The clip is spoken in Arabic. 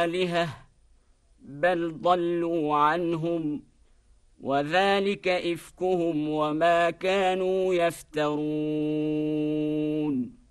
آلهة بل ضلوا عنهم وذلك إفكهم وما كانوا يفترون.